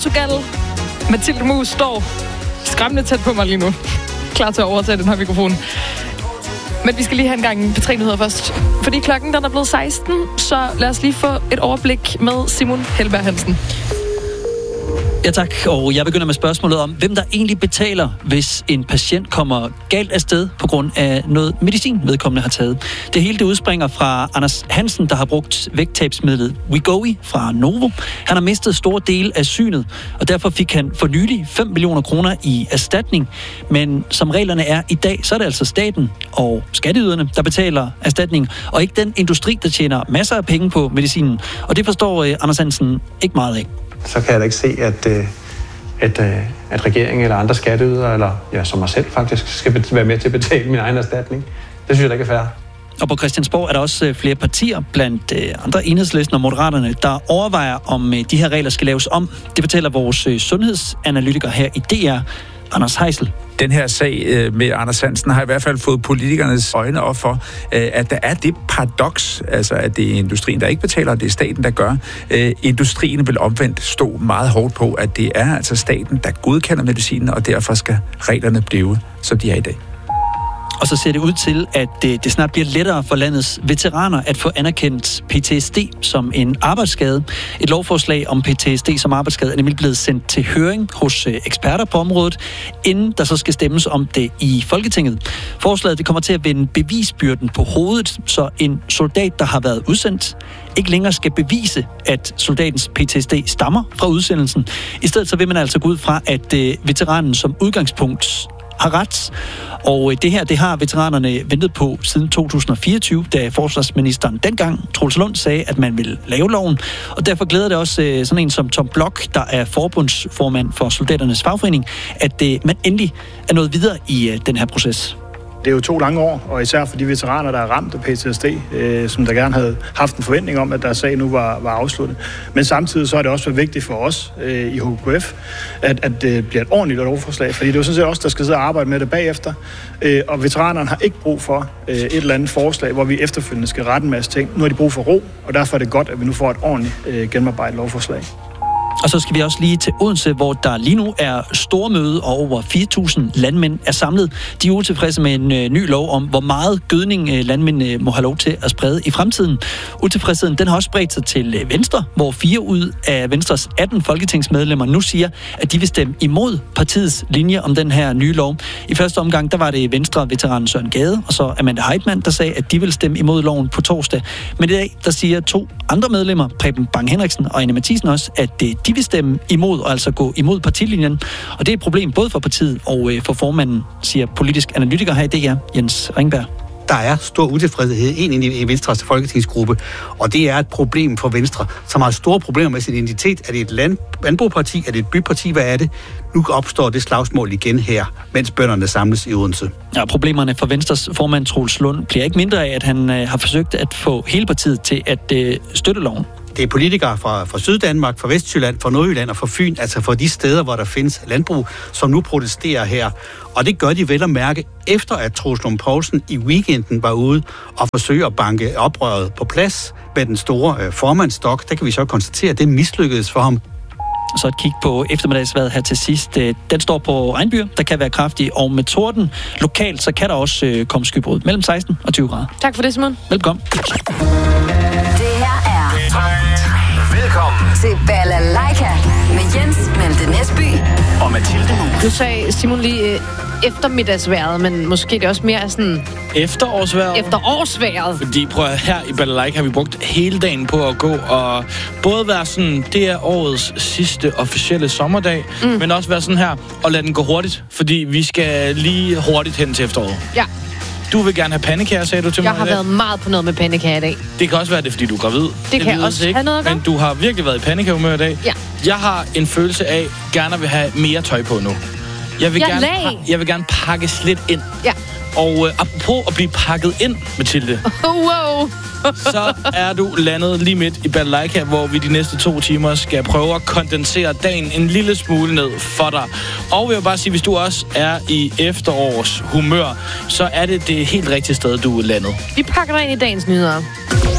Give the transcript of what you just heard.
Portugal. Mathilde Mus står skræmmende tæt på mig lige nu. Klar til at overtage den her mikrofon. Men vi skal lige have en gang P3-nyheder først. Fordi klokken den er blevet 16, så lad os lige få et overblik med Simon Helberg Hansen. Ja tak, og jeg begynder med spørgsmålet om, hvem der egentlig betaler, hvis en patient kommer galt afsted på grund af noget medicin, vedkommende har taget. Det hele det udspringer fra Anders Hansen, der har brugt vægttabsmidlet Wegovy fra Novo. Han har mistet store dele af synet, og derfor fik han for nylig 5 millioner kroner i erstatning. Men som reglerne er i dag, så er det altså staten og skatteyderne, der betaler erstatning, og ikke den industri, der tjener masser af penge på medicinen. Og det forstår Anders Hansen ikke meget af. Så kan jeg da ikke se, at regeringen eller andre skatteydere, eller som mig selv faktisk, skal være med til at betale min egen erstatning. Det synes jeg da ikke er fair. Og på Christiansborg er der også flere partier, blandt andre Enhedslisten og Moderaterne, der overvejer, om de her regler skal laves om. Det fortæller vores sundhedsanalytiker her i DR, Anders Heisel. Den her sag med Anders Hansen har i hvert fald fået politikernes øjne op for, at der er det paradoks, altså at det er industrien, der ikke betaler, og det er staten, der gør. Industrien vil omvendt stå meget hårdt på, at det er altså staten, der godkender medicinen, og derfor skal reglerne blive, som de er i dag. Og så ser det ud til, at det snart bliver lettere for landets veteraner at få anerkendt PTSD som en arbejdsskade. Et lovforslag om PTSD som arbejdsskade er nemlig blevet sendt til høring hos eksperter på området, inden der så skal stemmes om det i Folketinget. Forslaget det kommer til at vende bevisbyrden på hovedet, så en soldat, der har været udsendt, ikke længere skal bevise, at soldatens PTSD stammer fra udsendelsen. I stedet så vil man altså gå ud fra, at veteranen som udgangspunkt har ret. Og det her, det har veteranerne ventet på siden 2024, da forsvarsministeren dengang, Troels Lund, sagde, at man ville lave loven. Og derfor glæder det også sådan en som Tom Blok, der er forbundsformand for soldaternes fagforening, at man endelig er nået videre i den her proces. Det er jo 2 lange år, og især for de veteraner, der er ramt af PTSD, som der gerne havde haft en forventning om, at deres sag nu var afsluttet. Men samtidig så er det også vigtigt for os i HKF, at det bliver et ordentligt lovforslag, fordi det er jo sådan set også, der skal sidde og arbejde med det bagefter. Og veteranerne har ikke brug for et eller andet forslag, hvor vi efterfølgende skal rette en masse ting. Nu har de brug for ro, og derfor er det godt, at vi nu får et ordentligt gennemarbejdet lovforslag. Og så skal vi også lige til Odense, hvor der lige nu er stormøde, og over 4.000 landmænd er samlet. De er utilfredse med en ny lov om, hvor meget gødning landmænd må have lov til at sprede i fremtiden. Utilfredsheden den har også spredt sig til Venstre, hvor 4 ud af Venstres 18 folketingsmedlemmer nu siger, at de vil stemme imod partiets linje om den her nye lov. I første omgang, der var det Venstre-veteranen Søren Gade, og så Amanda Heitmann, der sagde, at de vil stemme imod loven på torsdag. Men i dag, der siger 2 andre medlemmer, Preben Bang Henriksen og Anne Matthiesen også, at de vil stemme imod, og altså gå imod partilinjen. Og det er et problem både for partiet og for formanden, siger politisk analytiker her i DR, Jens Ringberg. Der er stor utilfredshed i Venstres folketingsgruppe, og det er et problem for Venstre, som har store problemer med sin identitet. Er det et landbrugparti? Er det et byparti? Hvad er det? Nu opstår det slagsmål igen her, mens bønderne samles i Odense. Ja, problemerne for Venstres formand Troels Lund bliver ikke mindre af, at han har forsøgt at få hele partiet til at støtte loven. Det er politikere fra Syddanmark, fra Vestjylland, fra Nordjylland og fra Fyn, altså fra de steder, hvor der findes landbrug, som nu protesterer her. Og det gør de vel at mærke, efter at Troels Lund Poulsen i weekenden var ude og forsøge at banke oprøret på plads med den store formandsstok. Der kan vi så konstatere, at det mislykkedes for ham. Så et kig på eftermiddagsvejret her til sidst. Den står på regnbyger, der kan være kraftig, og med torden lokalt, så kan der også komme skybrud mellem 16 og 20 grader. Tak for det, Simon. Velkommen. Det her er velkommen til Balalaika med Jens Malte Næsby og Mathilde Mus. Nu sagde Simon lige eftermiddagsvejret, men måske det er også mere sådan efterårsvejret. Fordi prøv at, her i Balalaika har vi brugt hele dagen på at gå og både være sådan, det er årets sidste officielle sommerdag, men også være sådan her og lade den gå hurtigt, fordi vi skal lige hurtigt hen til efteråret. Ja. Du vil gerne have pandekager, sagde du til mig. Jeg har været meget på noget med pandekager i dag. Det kan også være det, fordi du er gravid. Det kan også have noget at gøre. Men du har virkelig været i pandekagehumør i dag. Ja. Jeg har en følelse af, gerne vil have mere tøj på nu. Jeg vil gerne pakkes lidt ind. Ja. Og apropos at blive pakket ind, Mathilde. Wow. Så er du landet lige midt i Balalaika, hvor vi de næste 2 timer skal prøve at kondensere dagen en lille smule ned for dig. Og jeg vil bare sige, hvis du også er i efterårs humør, så er det helt rigtige sted, du er landet. Vi pakker dig ind i dagens nyheder.